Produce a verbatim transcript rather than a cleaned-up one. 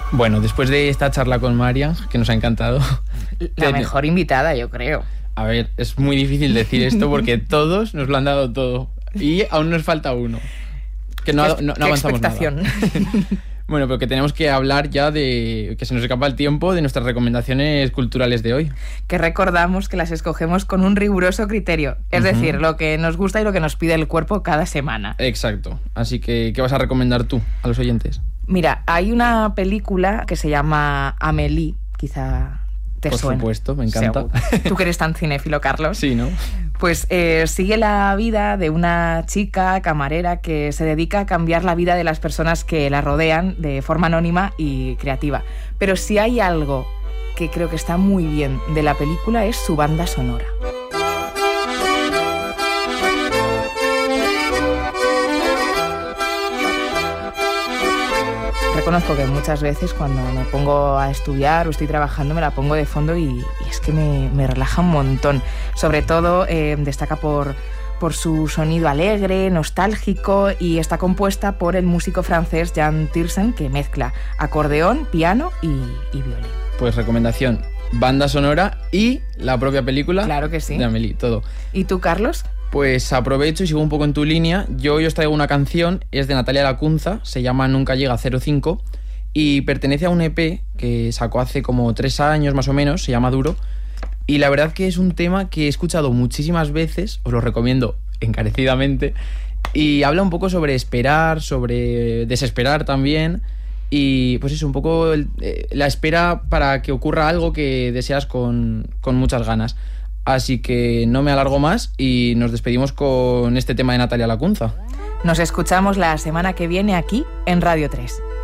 Bueno, después de esta charla con María, que nos ha encantado... La mejor invitada, yo creo. A ver, es muy difícil decir esto porque todos nos lo han dado todo. Y aún nos falta uno. Que no, ¿Qué, no, no qué avanzamos expectación? nada. Bueno, pero que tenemos que hablar ya de... Que se nos escapa el tiempo de nuestras recomendaciones culturales de hoy. Que recordamos que las escogemos con un riguroso criterio. Es uh-huh. decir, lo que nos gusta y lo que nos pide el cuerpo cada semana. Exacto. Así que, ¿qué vas a recomendar tú a los oyentes? Mira, hay una película que se llama Amélie, quizá te Por suena. Por supuesto, me encanta. Seguro. Tú que eres tan cinéfilo, Carlos. Sí, ¿no? Pues eh, sigue la vida de una chica camarera que se dedica a cambiar la vida de las personas que la rodean de forma anónima y creativa. Pero si hay algo que creo que está muy bien de la película es su banda sonora. Reconozco que muchas veces cuando me pongo a estudiar o estoy trabajando me la pongo de fondo y, y es que me, me relaja un montón. Sobre todo eh, destaca por, por su sonido alegre, nostálgico y está compuesta por el músico francés Jan Tiersen, que mezcla acordeón, piano y, y violín. Pues recomendación, banda sonora y la propia película. Claro que sí. De Amélie, todo. ¿Y tú, Carlos? Pues aprovecho y sigo un poco en tu línea. Yo hoy os traigo una canción, es de Natalia Lacunza, se llama Nunca llega a cero cinco y pertenece a un E P que sacó hace como tres años más o menos, se llama Duro. Y la verdad que es un tema que he escuchado muchísimas veces, os lo recomiendo encarecidamente, y habla un poco sobre esperar, sobre desesperar también, y pues es un poco el, eh, la espera para que ocurra algo que deseas con, con muchas ganas. Así que no me alargo más y nos despedimos con este tema de Natalia Lacunza. Nos escuchamos la semana que viene aquí en Radio tres.